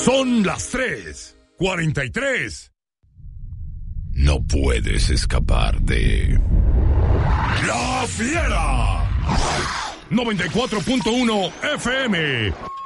Son las 3:43. No puedes escapar de La Fiera. 94.1 FM.